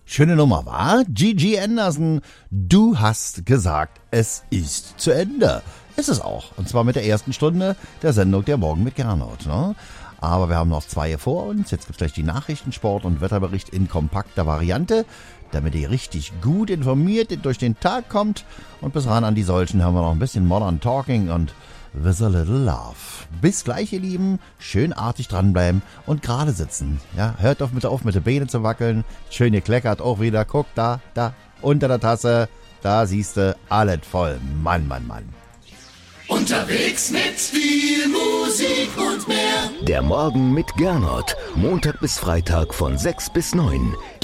Schöne Nummer, wa? Gigi Anderson, du hast gesagt, es ist zu Ende. Ist es auch. Und zwar mit der ersten Stunde der Sendung Der Morgen mit Gernot. Ne? Aber wir haben noch 2 vor uns. Jetzt gibt's gleich die Nachrichten, Sport und Wetterbericht in kompakter Variante, damit ihr richtig gut informiert durch den Tag kommt. Und bis ran an die solchen haben wir noch ein bisschen Modern Talking und With a Little Love. Bis gleich, ihr Lieben. Schön artig dranbleiben und gerade sitzen. Ja, hört auf mit den Beinen zu wackeln. Schön gekleckert auch wieder. Guck, da, unter der Tasse. Da siehste, alles voll. Mann. Unterwegs mit viel Musik und mehr. Der Morgen mit Gernot. Montag bis Freitag von 6 bis 9.